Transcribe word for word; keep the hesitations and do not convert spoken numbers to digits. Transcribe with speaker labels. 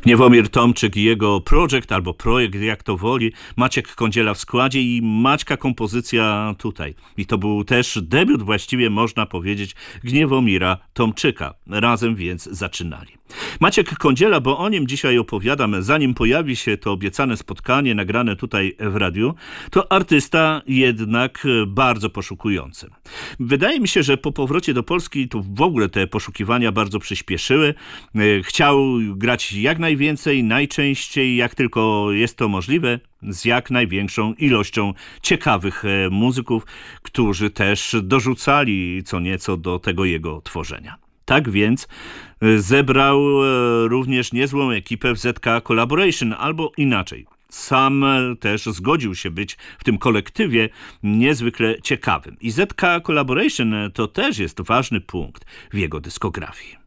Speaker 1: Gniewomir Tomczyk i jego projekt, albo projekt, jak to woli, Maciek Kądziela w składzie i Maćka kompozycja tutaj. I to był też debiut, właściwie można powiedzieć, Gniewomira Tomczyka. Razem więc zaczynali. Maciek Kądziela, bo o nim dzisiaj opowiadam, zanim pojawi się to obiecane spotkanie nagrane tutaj w radiu, to artysta jednak bardzo poszukujący. Wydaje mi się, że po powrocie do Polski to w ogóle te poszukiwania bardzo przyspieszyły. Chciał grać jak najwięcej, najczęściej, jak tylko jest to możliwe, z jak największą ilością ciekawych muzyków, którzy też dorzucali co nieco do tego jego tworzenia. Tak więc zebrał również niezłą ekipę w Z K Collaboration, albo inaczej. Sam też zgodził się być w tym kolektywie niezwykle ciekawym. I Z K Collaboration to też jest ważny punkt w jego dyskografii.